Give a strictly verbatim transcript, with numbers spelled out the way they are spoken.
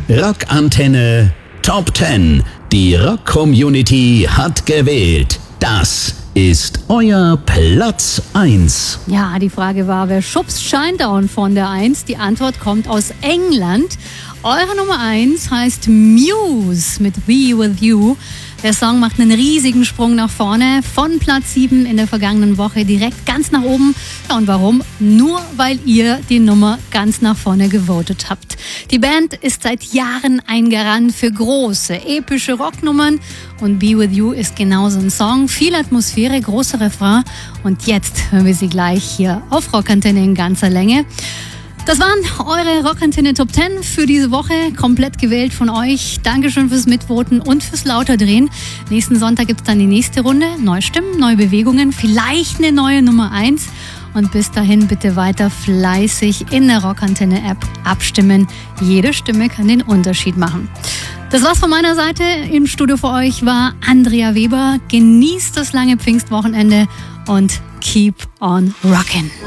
Rockantenne Top zehn. Die Rock-Community hat gewählt. Das ist euer Platz eins. Ja, die Frage war, wer schubst Shinedown von der eins? Die Antwort kommt aus England. Eure Nummer eins heißt Muse mit Be With You. Der Song macht einen riesigen Sprung nach vorne, von Platz sieben in der vergangenen Woche direkt ganz nach oben. Ja, und warum? Nur weil ihr die Nummer ganz nach vorne gewotet habt. Die Band ist seit Jahren ein Garant für große, epische Rocknummern und Be With You ist genauso ein Song. Viel Atmosphäre, großer Refrain und jetzt hören wir sie gleich hier auf Rockantenne in ganzer Länge. Das waren eure Rockantenne Top zehn für diese Woche, komplett gewählt von euch. Dankeschön fürs Mitvoten und fürs Lauterdrehen. Nächsten Sonntag gibt es dann die nächste Runde. Neue Stimmen, neue Bewegungen, vielleicht eine neue Nummer eins. Und bis dahin bitte weiter fleißig in der Rockantenne-App abstimmen. Jede Stimme kann den Unterschied machen. Das war's von meiner Seite. Im Studio für euch war Andrea Weber. Genießt das lange Pfingstwochenende und keep on rockin'.